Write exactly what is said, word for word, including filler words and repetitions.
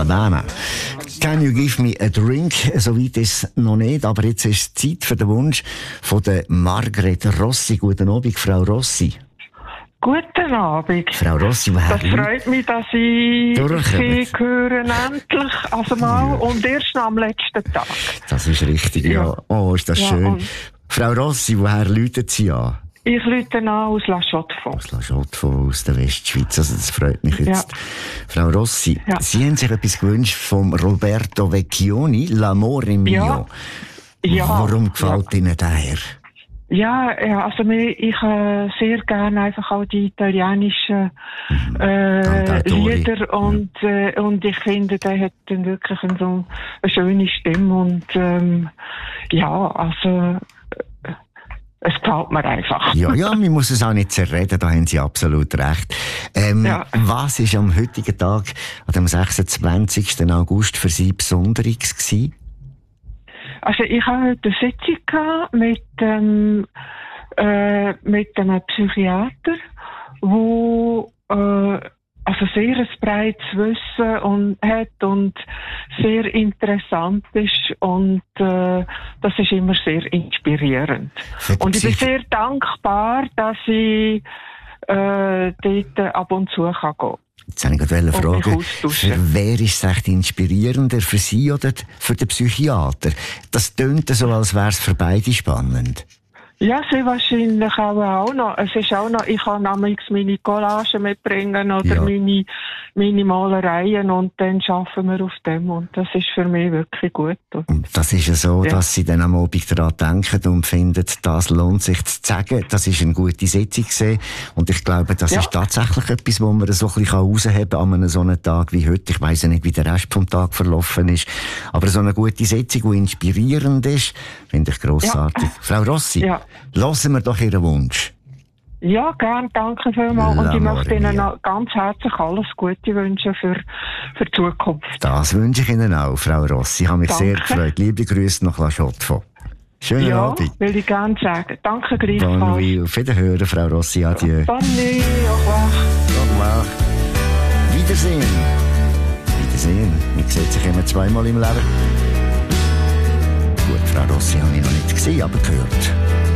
Alabama. Can you give me a drink? So weit ist es noch nicht, aber jetzt ist Zeit für den Wunsch von der Margret Rossi. Guten Abend, Frau Rossi. Guten Abend. Frau Rossi, woher? Das freut mich, dass ich Sie höre endlich, also mal, ja. Und erst noch am letzten Tag. Das ist richtig, ja. ja. Oh, ist das ja, schön. Frau Rossi, woher läutet Sie an? Ich läute an aus La Chaux-de-Fonds. Aus La Chaux-de-Fonds, aus der Westschweiz. Also das freut mich jetzt. Ja. Frau Rossi, ja. Sie haben sich etwas gewünscht vom Roberto Vecchioni, L'amore mio. Ja. Ja. Warum gefällt ja. Ihnen der? Ja, ja, also ich äh, sehr gerne einfach auch die italienischen äh, Lieder und ja. äh, und ich finde, der hat dann wirklich eine, so eine schöne Stimme und ähm, ja, also äh, es gefällt mir einfach. Ja, ja, man muss es auch nicht zerreden, da haben Sie absolut recht. Ähm, ja. Was ist am heutigen Tag, an dem sechsundzwanzigsten August für Sie Besonderes gewesen? Also ich hatte heute eine Sitzung gehabt mit, ähm, äh, mit einem Psychiater, wo äh, also sehr ein breites Wissen und, hat und sehr interessant ist und äh, das ist immer sehr inspirierend. Und ich bin sehr dankbar, dass ich äh, dort ab und zu kann gehen. Jetzt wollte ich gerade fragen, für wer ist es echt inspirierender, für Sie oder für den Psychiater? Das tönt so, als wäre es für beide spannend. Ja, sie wahrscheinlich auch, auch noch. Es ist auch noch, ich kann nämlich meine Collagen mitbringen oder ja. meine, meine Malereien und dann arbeiten wir auf dem und das ist für mich wirklich gut. Und das ist ja so, ja. dass Sie dann am Abend daran denken und finden, das lohnt sich zu sagen. Das ist eine gute Sitzung gewesen. Und ich glaube, das ja. ist tatsächlich etwas, wo man so ein bisschen herausheben kann an einem so einem Tag wie heute. Ich weiss ja nicht, wie der Rest vom Tag verlaufen ist. Aber so eine gute Sitzung, die inspirierend ist, finde ich grossartig. Ja. Frau Rossi. Ja. Lassen wir doch Ihren Wunsch. Ja, gern, danke vielmals. Und ich möchte Ihnen noch ganz herzlich alles Gute wünschen für, für die Zukunft. Das wünsche ich Ihnen auch, Frau Rossi. Ich habe mich danke. sehr gefreut. Liebe Grüße nach La Chaux-de-Fonds. Schönen ja, Abend. Ja, will ich gerne sagen. Danke gleichfalls. Bonne nuit. Auf Wiederhören, Frau Rossi. Adieu. Bonne nuit. Au revoir. Au revoir. Wiedersehen. Wiedersehen. Man sieht sich immer zweimal im Leben. Gut, Frau Rossi habe ich noch nicht gesehen, aber gehört.